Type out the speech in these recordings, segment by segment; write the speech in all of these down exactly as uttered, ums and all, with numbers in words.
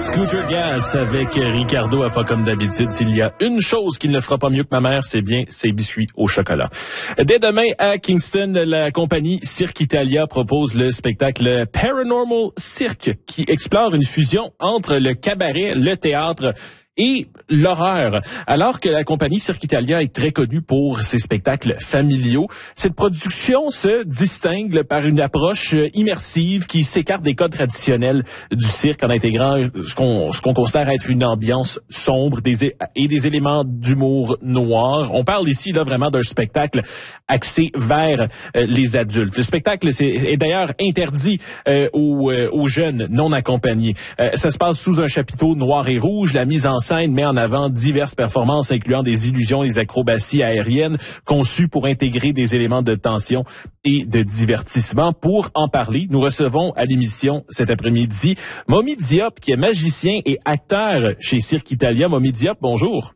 Scooter Gas avec Ricardo à Pas comme d'habitude. S'il y a une chose qui ne le fera pas mieux que ma mère, c'est bien ses biscuits au chocolat. Dès demain à Kingston, la compagnie Cirque Italia propose le spectacle Paranormal Cirque qui explore une fusion entre le cabaret, le théâtre et l'horreur. Alors que la compagnie Cirque Italia est très connue pour ses spectacles familiaux, cette production se distingue par une approche immersive qui s'écarte des codes traditionnels du cirque en intégrant ce qu'on, ce qu'on considère être une ambiance sombre des, et des éléments d'humour noir. On parle ici là vraiment d'un spectacle axé vers euh, les adultes. Le spectacle c'est, est d'ailleurs interdit euh, aux, euh, aux jeunes non accompagnés. Euh, ça se passe sous un chapiteau noir et rouge. La mise en scène met en avant diverses performances incluant des illusions et des acrobaties aériennes conçues pour intégrer des éléments de tension et de divertissement. Pour en parler, nous recevons à l'émission cet après-midi Momy Diop, qui est magicien et acteur chez Cirque Italia. Momy Diop, bonjour.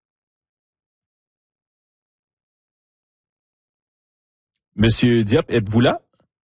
Monsieur Diop, êtes-vous là?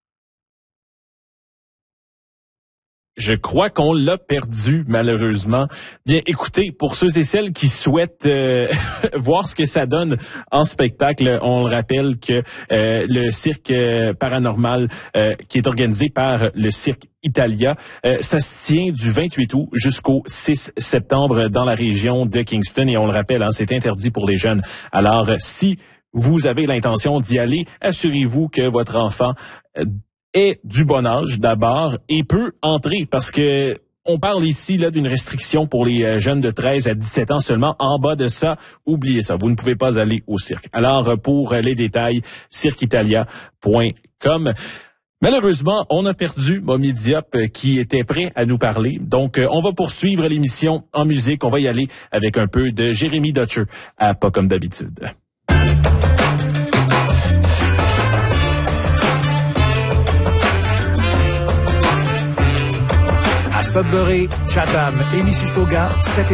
Je crois qu'on l'a perdu, malheureusement. Bien, écoutez, pour ceux et celles qui souhaitent euh, voir ce que ça donne en spectacle, on le rappelle que euh, le cirque paranormal euh, qui est organisé par le Cirque Italia, euh, ça se tient du vingt-huit août jusqu'au six septembre dans la région de Kingston. Et on le rappelle, hein, c'est interdit pour les jeunes. Alors, si vous avez l'intention d'y aller, assurez-vous que votre enfant euh, est du bon âge d'abord et peut entrer parce que on parle ici là d'une restriction pour les jeunes de treize à dix-sept ans seulement. En bas de ça, oubliez ça, vous ne pouvez pas aller au cirque. Alors pour les détails, cirque italia point com. Malheureusement, on a perdu Momy Diop qui était prêt à nous parler. Donc on va poursuivre l'émission en musique. On va y aller avec un peu de Jérémy Dutcher à Pas comme d'habitude. À Sudbury, Chatham et Mississauga, cet